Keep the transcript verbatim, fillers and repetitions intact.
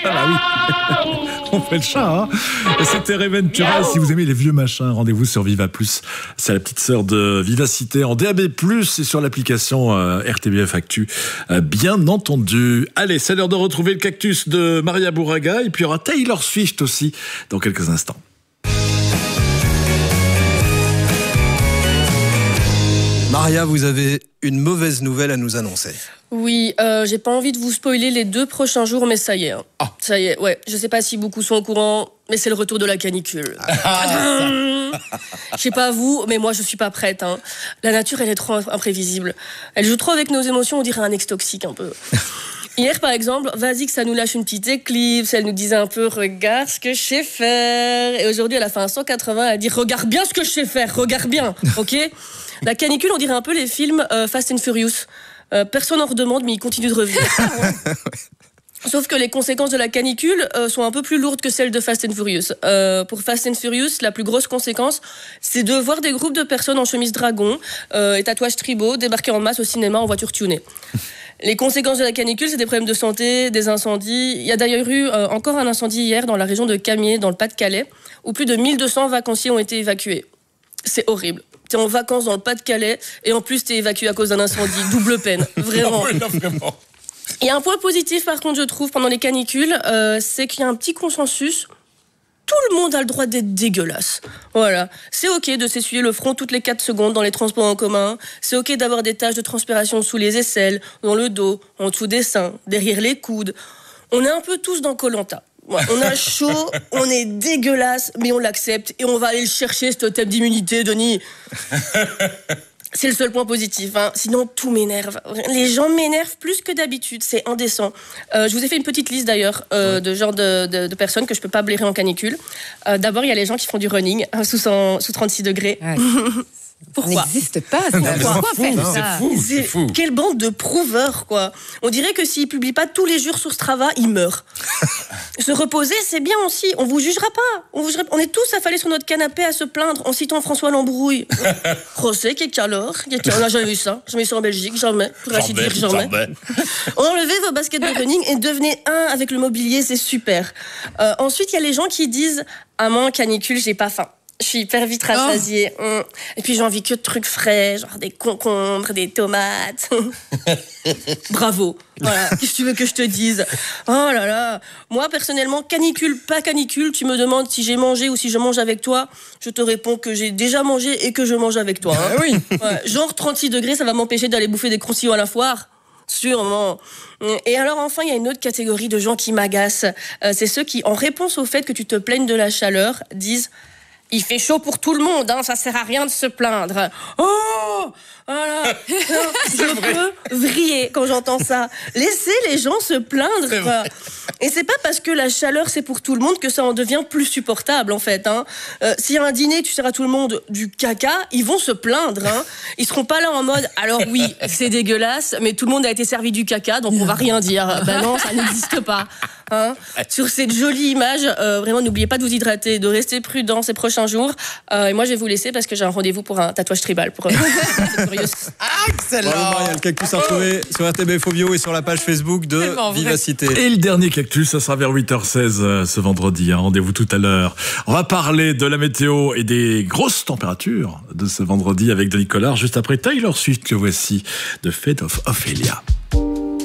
bah oui, on fait le chat, hein. C'était Reventura. Si vous aimez les vieux machins, rendez-vous sur Viva Plus. C'est la petite sœur de Vivacité en D A B plus, et sur l'application euh, R T B F Actu, euh, bien entendu. Allez, c'est l'heure de retrouver le cactus de Maria Bouraga, et puis il y aura Taylor Swift aussi dans quelques instants. Maria, vous avez une mauvaise nouvelle à nous annoncer. Oui, euh, j'ai pas envie de vous spoiler les deux prochains jours, mais ça y est. Hein. Oh. Ça y est, ouais. Je sais pas si beaucoup sont au courant, mais c'est le retour de la canicule. Ah. Je sais pas vous, mais moi je suis pas prête. Hein. La nature, elle est trop imprévisible. Elle joue trop avec nos émotions, on dirait un ex toxique un peu. Hier, par exemple, vas-y que ça nous lâche une petite éclipse, elle nous disait un peu « Regarde ce que je sais faire ». Et aujourd'hui, elle a fait un cent quatre-vingts, elle dit « Regarde bien ce que je sais faire, regarde bien, ok ?» La canicule, on dirait un peu les films euh, Fast and Furious. Euh, personne n'en redemande, mais ils continuent de revenir. Sauf que les conséquences de la canicule euh, sont un peu plus lourdes que celles de Fast and Furious. Euh, pour Fast and Furious, la plus grosse conséquence, c'est de voir des groupes de personnes en chemise dragon euh, et tatouages tribaux débarquer en masse au cinéma en voiture tunée. Les conséquences de la canicule, c'est des problèmes de santé, des incendies. Il y a d'ailleurs eu euh, encore un incendie hier dans la région de Camiers, dans le Pas-de-Calais, où plus de mille deux cents vacanciers ont été évacués. C'est horrible. T'es en vacances dans le Pas-de-Calais et en plus t'es évacué à cause d'un incendie. Double peine, vraiment. Non, non, vraiment. Il y a un point positif par contre je trouve pendant les canicules, euh, c'est qu'il y a un petit consensus. Tout le monde a le droit d'être dégueulasse. Voilà. C'est ok de s'essuyer le front toutes les quatre secondes dans les transports en commun. C'est ok d'avoir des taches de transpiration sous les aisselles, dans le dos, en dessous des seins, derrière les coudes. On est un peu tous dans Koh-Lanta. Ouais, on a chaud, on est dégueulasse, mais on l'accepte et on va aller le chercher, ce totem d'immunité, Denis. C'est le seul point positif, hein. Sinon tout m'énerve. Les gens m'énervent plus que d'habitude, c'est indécent. Euh, je vous ai fait une petite liste d'ailleurs euh, ouais. de genre de, de, de personnes que je peux pas blairer en canicule. Euh, d'abord, il y a les gens qui font du running hein, sous, cent, sous trente-six degrés. Ouais. Pourquoi ? Ça n'existe pas, ça. Pourquoi fou, faire non, ça ? c'est fou, c'est, c'est fou. Quelle bande de prouveurs, quoi. On dirait que s'ils publient pas tous les jours sur Strava, ils meurent. Se reposer, c'est bien aussi. On vous jugera pas. On, vous jugera... On est tous affalés sur notre canapé à se plaindre en citant François Lambrouille. José, qu'est-ce alors ? On n'a jamais vu ça. Jamais vu ça en Belgique, jamais. Pour ainsi dire, jamais. Enlevez vos baskets de running et devenez un avec le mobilier, c'est super. Euh, ensuite, il y a les gens qui disent « Ah, moi, en canicule, j'ai pas faim. » Je suis hyper vite rassasiée. Oh. Mmh. Et puis j'ai envie que de trucs frais, genre des concombres, des tomates. Bravo. Voilà. Qu'est-ce que tu veux que je te dise ? Oh là là. Moi, personnellement, canicule, pas canicule, tu me demandes si j'ai mangé ou si je mange avec toi. Je te réponds que j'ai déjà mangé et que je mange avec toi. Hein. Oui. Ouais. Genre trente-six degrés, ça va m'empêcher d'aller bouffer des croustillons à la foire ? Sûrement. Et alors enfin, il y a une autre catégorie de gens qui m'agacent. Euh, c'est ceux qui, en réponse au fait que tu te plaignes de la chaleur, disent... Il fait chaud pour tout le monde, hein, ça sert à rien de se plaindre. Oh, voilà. Je peux vriller quand j'entends ça. Laissez les gens se plaindre, quoi. Et c'est pas parce que la chaleur c'est pour tout le monde que ça en devient plus supportable, en fait. Hein. Euh, s'il y a un dîner, tu sers à tout le monde du caca, ils vont se plaindre. Hein. Ils seront pas là en mode, alors oui, c'est dégueulasse, mais tout le monde a été servi du caca, donc on va rien dire. Ben non, ça n'existe pas. Hein. Sur cette jolie image, euh, vraiment, n'oubliez pas de vous hydrater, de rester prudent ces prochains jours. Euh, et moi, je vais vous laisser parce que j'ai un rendez-vous pour un tatouage tribal. Pour, euh, ah, excellent. Bravo Maria, le cactus à retrouver sur R T B F Bio et sur la page Facebook de Vivacité. Et le dernier cactus, ça sera vers huit heures seize euh, ce vendredi. Hein. Rendez-vous tout à l'heure. On va parler de la météo et des grosses températures de ce vendredi avec Denis Collard, juste après Taylor Swift, que voici, de Fate of Ophelia.